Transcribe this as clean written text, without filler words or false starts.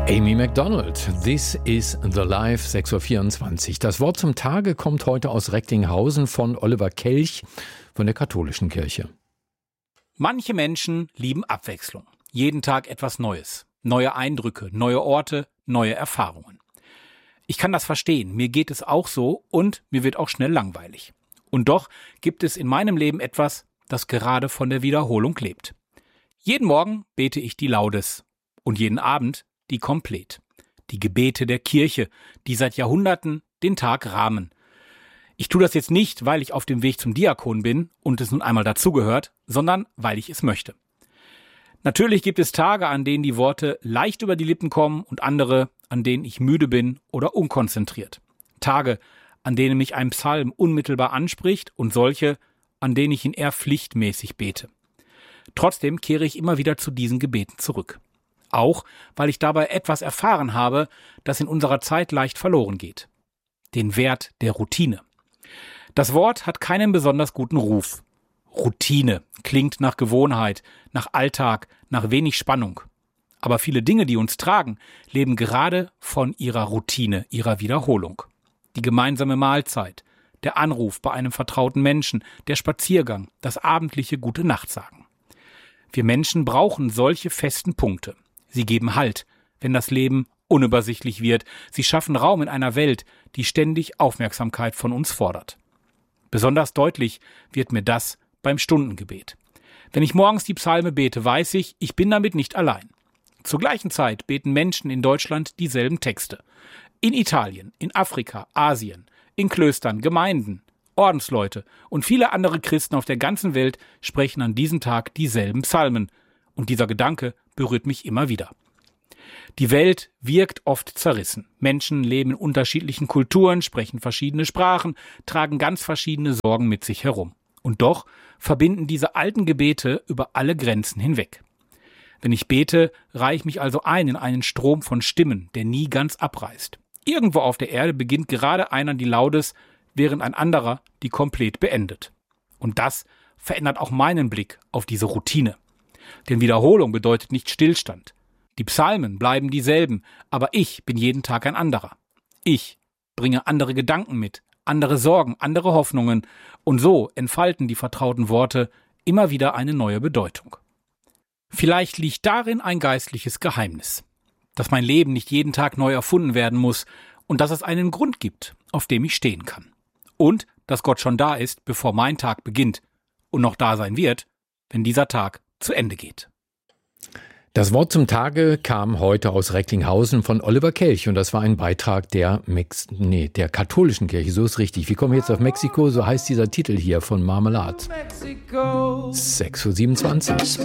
Amy Macdonald, This is the Life, 6:24 Uhr. Das Wort zum Tage kommt heute aus Recklinghausen von Oliver Kelch von der katholischen Kirche. Manche Menschen lieben Abwechslung. Jeden Tag etwas Neues. Neue Eindrücke, neue Orte, neue Erfahrungen. Ich kann das verstehen. Mir geht es auch so und mir wird auch schnell langweilig. Und doch gibt es in meinem Leben etwas, das gerade von der Wiederholung lebt. Jeden Morgen bete ich die Laudes und jeden Abend die Komplett. Die Gebete der Kirche, die seit Jahrhunderten den Tag rahmen. Ich tue das jetzt nicht, weil ich auf dem Weg zum Diakon bin und es nun einmal dazugehört, sondern weil ich es möchte. Natürlich gibt es Tage, an denen die Worte leicht über die Lippen kommen und andere, an denen ich müde bin oder unkonzentriert. Tage, an denen mich ein Psalm unmittelbar anspricht und solche, an denen ich ihn eher pflichtmäßig bete. Trotzdem kehre ich immer wieder zu diesen Gebeten zurück. Auch, weil ich dabei etwas erfahren habe, das in unserer Zeit leicht verloren geht. Den Wert der Routine. Das Wort hat keinen besonders guten Ruf. Routine klingt nach Gewohnheit, nach Alltag, nach wenig Spannung. Aber viele Dinge, die uns tragen, leben gerade von ihrer Routine, ihrer Wiederholung. Die gemeinsame Mahlzeit, der Anruf bei einem vertrauten Menschen, der Spaziergang, das abendliche Gute-Nacht-Sagen. Wir Menschen brauchen solche festen Punkte. Sie geben Halt, wenn das Leben unübersichtlich wird. Sie schaffen Raum in einer Welt, die ständig Aufmerksamkeit von uns fordert. Besonders deutlich wird mir das beim Stundengebet. Wenn ich morgens die Psalme bete, weiß ich, ich bin damit nicht allein. Zur gleichen Zeit beten Menschen in Deutschland dieselben Texte. In Italien, in Afrika, Asien, in Klöstern, Gemeinden, Ordensleute und viele andere Christen auf der ganzen Welt sprechen an diesem Tag dieselben Psalmen. Und dieser Gedanke berührt mich immer wieder. Die Welt wirkt oft zerrissen. Menschen leben in unterschiedlichen Kulturen, sprechen verschiedene Sprachen, tragen ganz verschiedene Sorgen mit sich herum. Und doch verbinden diese alten Gebete über alle Grenzen hinweg. Wenn ich bete, reihe ich mich also ein in einen Strom von Stimmen, der nie ganz abreißt. Irgendwo auf der Erde beginnt gerade einer die Laudes, während ein anderer die Komplett beendet. Und das verändert auch meinen Blick auf diese Routine. Denn Wiederholung bedeutet nicht Stillstand. Die Psalmen bleiben dieselben, aber ich bin jeden Tag ein anderer. Ich bringe andere Gedanken mit, andere Sorgen, andere Hoffnungen und so entfalten die vertrauten Worte immer wieder eine neue Bedeutung. Vielleicht liegt darin ein geistliches Geheimnis, dass mein Leben nicht jeden Tag neu erfunden werden muss und dass es einen Grund gibt, auf dem ich stehen kann. Und dass Gott schon da ist, bevor mein Tag beginnt und noch da sein wird, wenn dieser Tag zu Ende geht. Das Wort zum Tage kam heute aus Recklinghausen von Oliver Kelch und das war ein Beitrag der katholischen Kirche, so ist richtig. Wir kommen jetzt auf Mexiko, so heißt dieser Titel hier von Marmelade. 6:27 Uhr.